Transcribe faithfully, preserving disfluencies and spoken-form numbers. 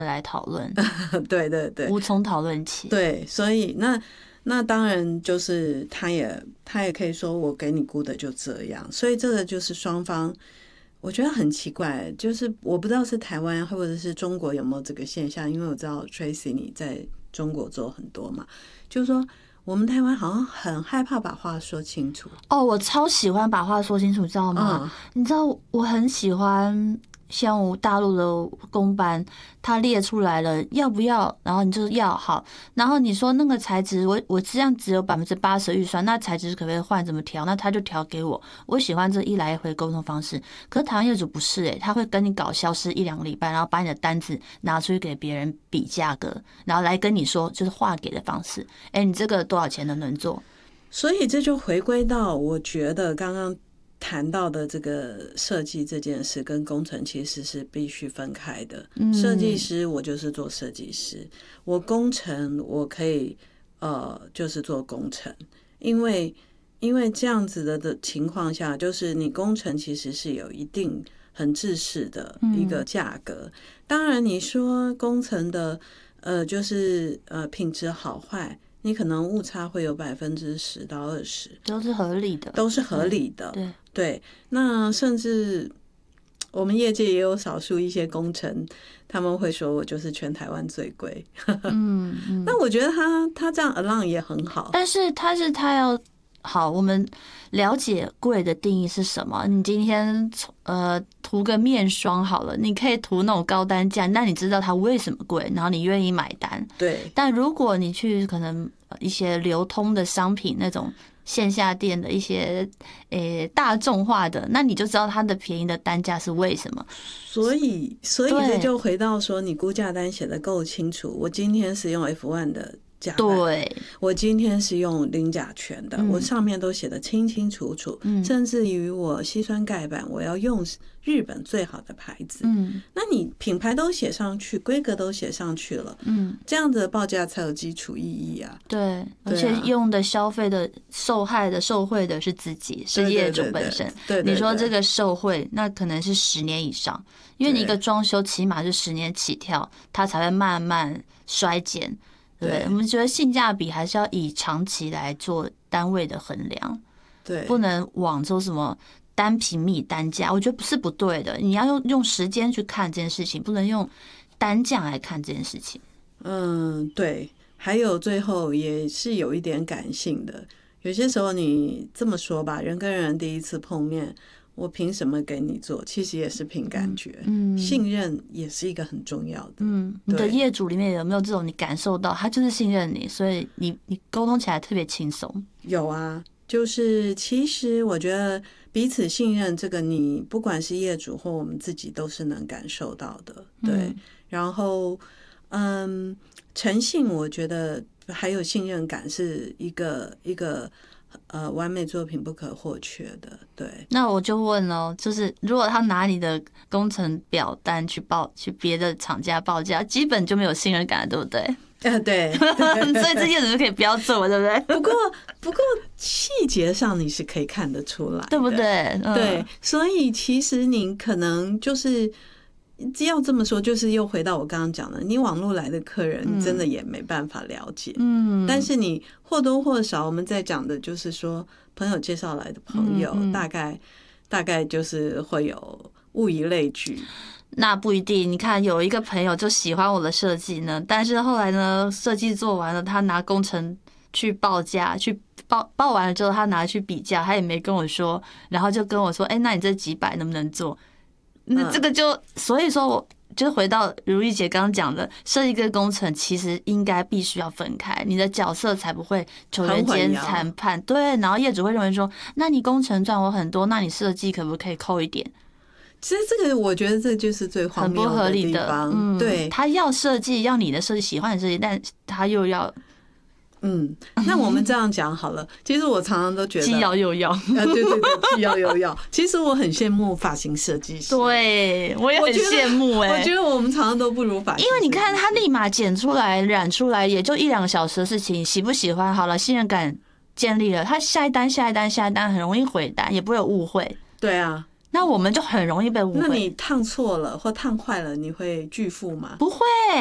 来讨论。 对对对， 无从讨论起。 对，所以那那当然就是他也他也可以说我给你估的就这样，所以这个就是双方。我觉得很奇怪，就是我不知道是台湾或者是中国有没有这个现象，因为我知道 Tracy 你在中国做很多嘛，就是说我们台湾好像很害怕把话说清楚。 哦，我超喜欢把话说清楚，知道吗？嗯、你知道我很喜欢。像我大陆的公班，他列出来了要不要，然后你就要好，然后你说那个材质，我我这样只有百分之八十预算，那材质可不可以换？怎么调？那他就调给我。我喜欢这一来一回沟通方式。可是台湾业主不是诶、欸，他会跟你搞消失一两个礼拜，然后把你的单子拿出去给别人比价格，然后来跟你说就是划给的方式。哎、欸，你这个多少钱能不能做？ 所以这就回归到我觉得刚刚谈到的这个设计这件事跟工程其实是必须分开的。设计师我就是做设计师，我工程我可以呃就是做工程，因为因为这样子的的情况下，就是你工程其实是有一定很制式的一个价格。当然你说工程的呃就是呃品质好坏，你可能误差会有百分之十到二十， 都是合理的， 都是合理的。 对 对, 对，那甚至我们业界也有少数一些工程，他们会说我就是全台湾最贵。嗯, 嗯那我觉得他他这样 align 也很好， 但是他是他要好，我们了解贵的定义是什么？你今天呃涂个面霜好了，你可以涂那种高单价，那你知道它为什么贵，然后你愿意买单。 对。 但如果你去可能一些流通的商品那种线下店的一些诶、欸、大众化的，那你就知道它的便宜的单价是为什么。 所以所以这就回到说，你估价单写得够清楚。我今天是用 F 一 的。 对， 我今天是用零甲醛的，嗯、我上面都写得清清楚楚，嗯、甚至于我硒酸钙板我要用日本最好的牌子，嗯、那你品牌都写上去，规格都写上去了，嗯、这样子的报价才有基础意义啊。 对，而且用的消费的受害的受惠的是自己，是业主本身。 对对对对， 你说这个受惠，那可能是十年以上，因为你一个装修起码是十年起跳，它才会慢慢衰减。对，我们觉得性价比还是要以长期来做单位的衡量， 对， 不能往做什么单平米单价，我觉得不是不对的。你要用用时间去看这件事情，不能用单价来看这件事情。 嗯，对。还有最后也是有一点感性的，有些时候你这么说吧，人跟人第一次碰面。我凭什么给你做？其实也是凭感觉，嗯，信任也是一个很重要的。 嗯，你的业主里面有没有这种你感受到他就是信任你，所以你你沟通起来特别轻松？ 有啊，就是其实我觉得彼此信任这个，你不管是业主或我们自己都是能感受到的。对，嗯、然后嗯，诚信，我觉得还有信任感是一个一个。呃，完美作品不可或缺的，对。 那我就问哦，就是如果他拿你的工程表单去报，去别的厂家报价，基本就没有信任感了，对不对？ 啊，对。 所以这业主就可以不要做，对不对？ 不过，不过细节上你是可以看得出来， 对不对？ 嗯、对，所以其实你可能就是。要这么说，就是又回到我刚刚讲的，你网络来的客人真的也没办法了解，嗯，但是你或多或少，我们在讲的就是说，朋友介绍来的朋友，嗯嗯大概大概就是会有物以类聚。 那不一定，你看有一个朋友就喜欢我的设计呢，但是后来呢，设计做完了，他拿工程去报价，去报报完了之后，他拿去比价，他也没跟我说，然后就跟我说，哎、欸，那你这几百能不能做？那这个就，所以说，我就回到如意姐刚刚讲的，设计跟工程其实应该必须要分开，你的角色才不会球员间谈判。对，然后业主会认为说，那你工程赚我很多，那你设计可不可以扣一点？ 其实这个我觉得这就是最荒谬的地方。嗯，对， 他要设计，要你的设计，喜欢的设计，但他又要。 嗯，那我们这样讲好了。其实我常常都觉得既要又要，啊， 对对对，既要又要。其实我很羡慕发型设计师， 对我也很羡慕哎、 欸。我觉得我们常常都不如发型， 因为你看他立马剪出来、染出来，也就一两个小时的事情，喜不喜欢好了，信任感建立了，他下一单、下一单、下一单很容易回单，也不会有误会。 对啊。 那我们就很容易被误会。 那你烫错了或烫坏了，你会拒付吗？ 不会，